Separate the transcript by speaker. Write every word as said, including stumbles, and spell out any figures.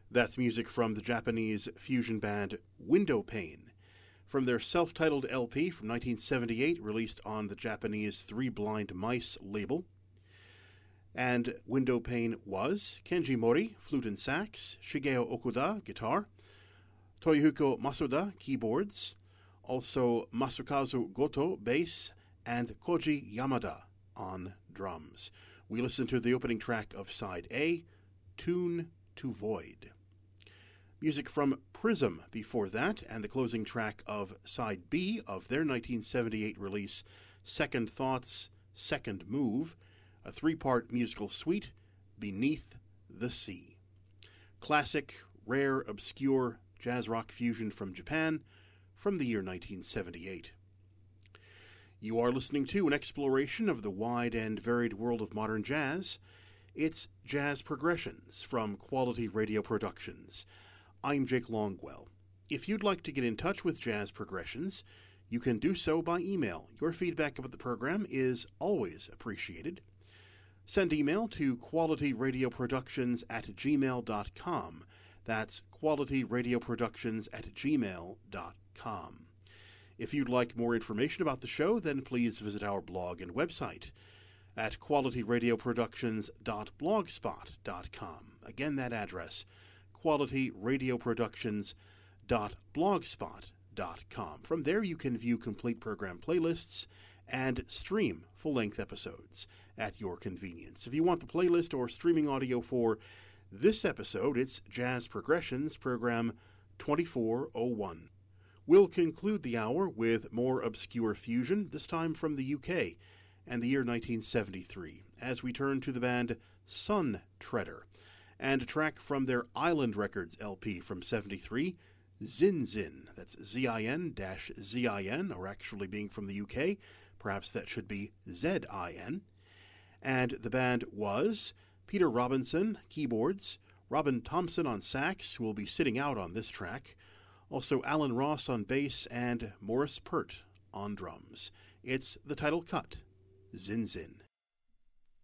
Speaker 1: That's music from the Japanese fusion band Windowpane, from their self-titled L P from nineteen seventy-eight, released on the Japanese Three Blind Mice label. And Windowpane was Kenji Mori, flute and sax, Shigeo Okuda, guitar, Toyohiko Masuda, keyboards, also Masakazu Goto, bass, and Koji Yamada on drums. We listen to the opening track of Side A, Tune to Void. Music from Prism before that, and the closing track of Side B of their nineteen seventy-eight release, Second Thoughts, Second Move, a three-part musical suite, Beneath the Sea. Classic, rare, obscure jazz rock fusion from Japan from the year nineteen seventy-eight. You are listening to an exploration of the wide and varied world of modern jazz. It's Jazz Progressions from Quality Radio Productions. I'm Jake Longwell. If you'd like to get in touch with Jazz Progressions, you can do so by email. Your feedback about the program is always appreciated. Send email to qualityradioproductions at gmail dot com. That's qualityradioproductions at gmail dot com. If you'd like more information about the show, then please visit our blog and website at qualityradioproductions dot blogspot dot com. Again, that address, qualityradioproductions dot blogspot dot com. From there, you can view complete program playlists and stream full-length episodes at your convenience. If you want the playlist or streaming audio for this episode, it's Jazz Progressions, program twenty-four oh one. We'll conclude the hour with more obscure fusion, this time from the U K and the year nineteen seventy-three, as we turn to the band Sun Treader, and a track from their Island Records L P from seventy-three, Zin Zin. That's Z I N Z I N, or actually being from the U K, perhaps that should be Z I N. And the band was Peter Robinson, keyboards, Robin Thompson on sax, who will be sitting out on this track, also Alan Ross on bass, and Morris Pert on drums. It's the title cut, Zin Zin.